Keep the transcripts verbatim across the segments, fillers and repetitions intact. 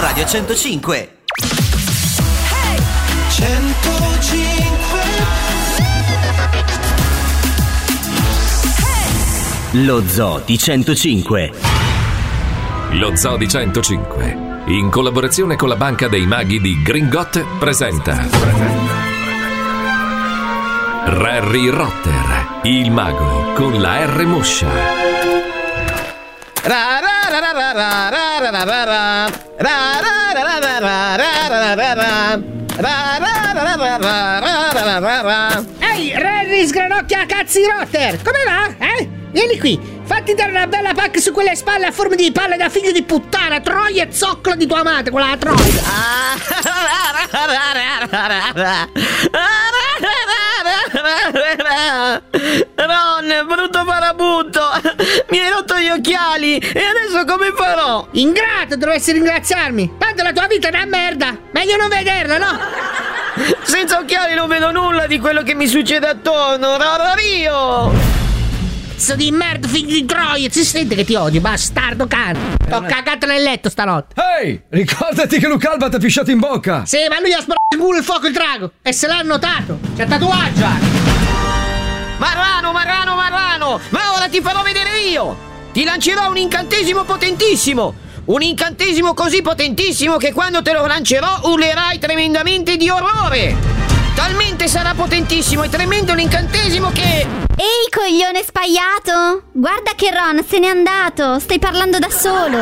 Radio centocinque. centocinque. Lo Zoo di centocinque. Lo Zoo di centocinque, in collaborazione con la Banca dei Maghi di Gringot, presenta Rarry Rotter, il mago con la R moscia. Ehi, Rarry sgranocchia cazzi Rotter, come va? Eh? Vieni qui, fatti dare una bella pacca su quelle spalle a forma di palle da figlio di puttana, troia e zoccolo di tua madre, quella troia. Ron, brutto farabutto, mi hai rotto gli occhiali e adesso come farò? Ingrato, dovresti ringraziarmi, tanto la tua vita è una merda, meglio non vederla, no? Senza occhiali non vedo nulla di quello che mi succede attorno, Rario! Pezzo di merda, figlio di troia, si sente che ti odio, bastardo cane. T'ho cagato nel letto stanotte. Ehi, ricordati che Luca Alba ti ha pisciato in bocca. Sì, ma lui ha sparato in culo il fuoco il drago e se l'ha notato. C'è tatuaggio anche. Marrano, Marrano, Marrano, ma ora ti farò vedere io. Ti lancerò un incantesimo potentissimo. Un incantesimo così potentissimo che quando te lo lancerò urlerai tremendamente di orrore. Talmente sarà potentissimo e tremendo l'incantesimo che... Ehi, coglione spaiato! Guarda che Ron se n'è andato! Stai parlando da solo!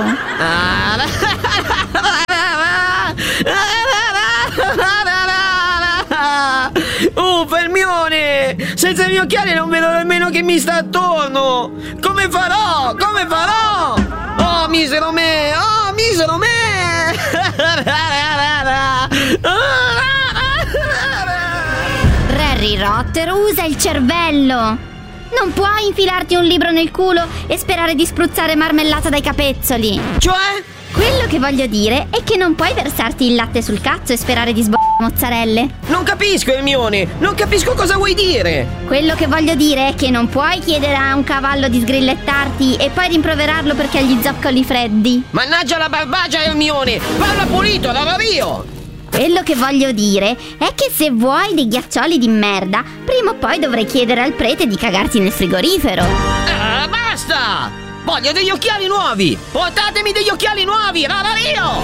Uh, Fermione! Senza i miei occhiali non vedo nemmeno che mi sta attorno! Come farò? Come farò? Oh, misero me! Oh, misero me! Rarry Rotter, usa il cervello! Non puoi infilarti un libro nel culo e sperare di spruzzare marmellata dai capezzoli! Cioè? Quello che voglio dire è che non puoi versarti il latte sul cazzo e sperare di sboccare mozzarelle! Non capisco, Hermione! Non capisco cosa vuoi dire! Quello che voglio dire è che non puoi chiedere a un cavallo di sgrillettarti e poi rimproverarlo perché ha gli zoccoli freddi! Mannaggia la barbagia, Hermione! Parla pulito, Rario! Quello che voglio dire è che se vuoi dei ghiaccioli di merda, prima o poi dovrai chiedere al prete di cagarti nel frigorifero. Ah, basta! Voglio degli occhiali nuovi! Portatemi degli occhiali nuovi, Rario!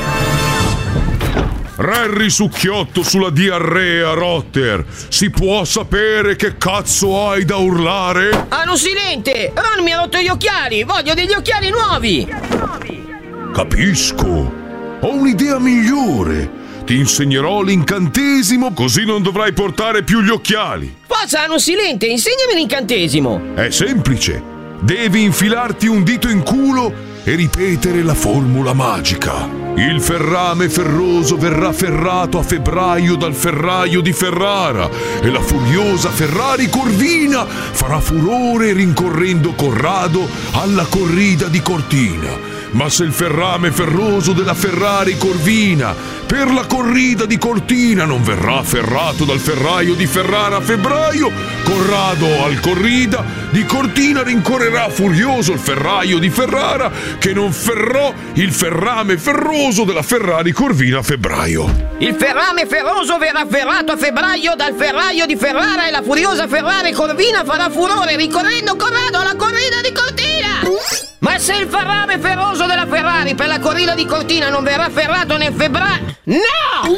Rarry succhiotto sulla diarrea, Rotter! Si può sapere che cazzo hai da urlare? Hanno silente! Ron mi ha rotto gli occhiali! Voglio degli occhiali nuovi! Capisco! Ho un'idea migliore! Ti insegnerò l'incantesimo, così non dovrai portare più gli occhiali. Forza, hanno silente, insegnami l'incantesimo. È semplice. Devi infilarti un dito in culo e ripetere la formula magica. Il ferrame ferroso verrà ferrato a febbraio dal ferraio di Ferrara e la furiosa Ferrari Corvina farà furore rincorrendo Corrado alla corrida di Cortina. Ma se il ferrame ferroso della Ferrari Corvina per la corrida di Cortina non verrà ferrato dal ferraio di Ferrara a febbraio, Corrado al corrida di Cortina rincorrerà furioso il ferraio di Ferrara che non ferrò il ferrame ferroso della Ferrari Corvina a febbraio. Il ferrame ferroso verrà ferrato a febbraio dal ferraio di Ferrara e la furiosa Ferrari Corvina farà furore rincorrendo Corrado alla corrida di Cortina. Ma se il ferrame ferroso della Ferrari per la corrida di Cortina non verrà ferrato nel febbraio... No!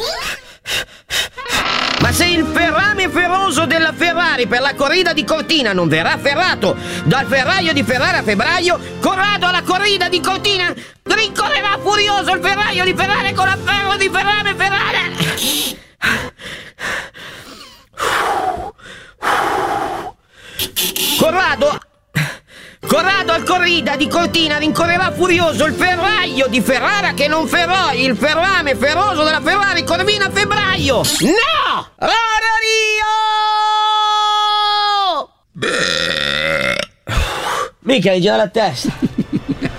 Ma se il ferrame ferroso della Ferrari per la corrida di Cortina non verrà ferrato dal ferraio di Ferrara a febbraio, Corrado alla corrida di Cortina rincorrerà furioso il ferraio di Ferrari con la ferro di ferrame Ferrari. Corrado... Corrado al corrida di Cortina rincorrerà furioso il ferraio di Ferrara che non ferrò il ferrame ferroso della Ferrari Corvina a febbraio. No! Rario! Mica hai già la testa.